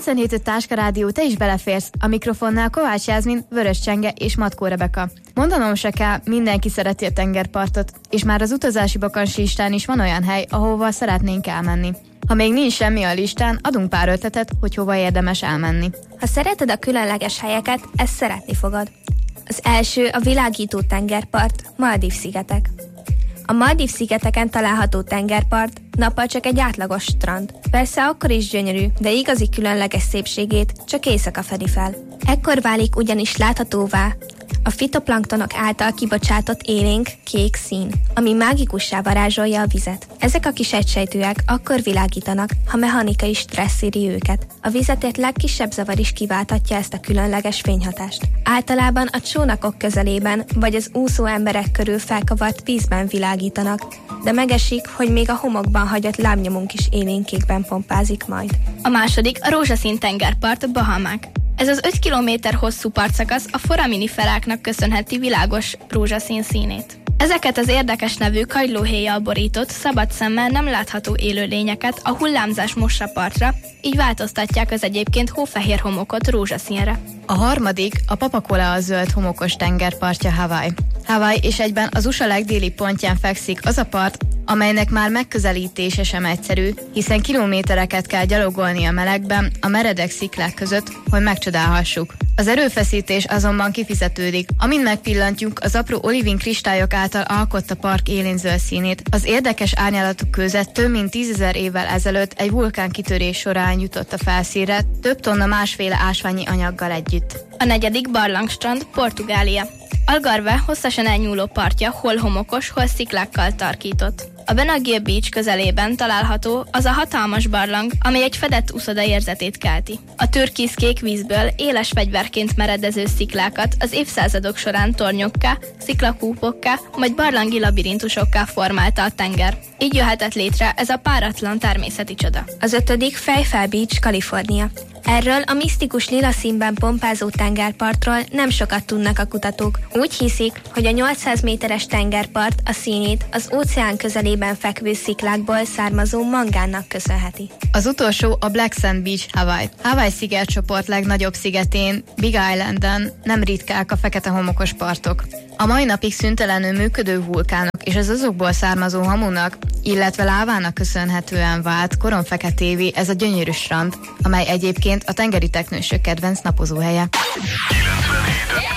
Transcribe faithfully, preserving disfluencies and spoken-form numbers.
kilencvenhét öt Táskarádió, te is beleférsz. A mikrofonnál Kovács Jászmin, Vörös Csenge és Matkó Rebeka. Mondanom se kell, mindenki szereti a tengerpartot, és már az utazási bakancs listán is van olyan hely, ahova szeretnénk elmenni. Ha még nincs semmi a listán, adunk pár ötletet, hogy hova érdemes elmenni. Ha szereted a különleges helyeket, ezt szeretni fogod. Az első a világító tengerpart, Maldív-szigetek. A Maldív-szigeteken található tengerpart nappal csak egy átlagos strand. Persze akkor is gyönyörű, de igazi különleges szépségét csak éjszaka fedi fel. Ekkor válik ugyanis láthatóvá a fitoplanktonok által kibocsátott élénk kék szín, ami mágikussá varázsolja a vizet. Ezek a kis egysejtűek akkor világítanak, ha mechanikai stressz éri őket. A vizetért legkisebb zavar is kiválthatja ezt a különleges fényhatást. Általában a csónakok közelében vagy az úszó emberek körül felkavart vízben világítanak, de megesik, hogy még a homokban hagyott lábnyomunk is élénkékben pompázik majd. A második a rózsaszín tengerpart, Bahamák. Ez az öt kilométer hosszú partszakasz a foraminiferáknak köszönheti világos rózsaszín színét. Ezeket az érdekes nevű kagylóhéjjal borított, szabad szemmel nem látható élőlényeket a hullámzás mossa partra, így változtatják az egyébként hófehér homokot rózsaszínre. A harmadik a Papakolea zöld homokos tengerpartja, Hawaii. Hawaii és egyben az u es á legdélibb pontján fekszik az a part, amelynek már megközelítése sem egyszerű, hiszen kilométereket kell gyalogolni a melegben, a meredek sziklák között, hogy megcsodálhassuk. Az erőfeszítés azonban kifizetődik. Amint megpillantjuk az apró olivin kristályok által alkotta park élén zöld színét, az érdekes árnyalatok között több mint tízezer évvel ezelőtt egy vulkánkitörés során jutott a felszínre, több tonna másféle ásványi anyaggal együtt. A negyedik barlangstrand, Portugália. Algarve hosszasan elnyúló partja hol homokos, hol sziklákkal tarkított. A Benaguia Beach közelében található az a hatalmas barlang, amely egy fedett uszoda érzetét kelti. A türkiszkék vízből éles fegyverként meredező sziklákat az évszázadok során tornyokká, sziklakúpokká, majd barlangi labirintusokká formálta a tenger. Így jöhetett létre ez a páratlan természeti csoda. Az ötödik Fejfel Beach, Kalifornia. Erről a misztikus lila színben pompázó tengerpartról nem sokat tudnak a kutatók. Úgy hiszik, hogy a nyolcszáz méteres tengerpart a színét az óceán közelében fekvő sziklákból származó mangánnak köszönheti. Az utolsó a Black Sand Beach, Hawaii. Hawaii szigetcsoport legnagyobb szigetén, Big Islanden nem ritkák a fekete homokos partok. A mai napig szüntelenül működő vulkánok és az azokból származó hamunak, illetve lávának köszönhetően vált koronfeketévé ez a gyönyörű strand, amely egyébként a tengeri teknősök kedvenc napozóhelye. kilencvenhét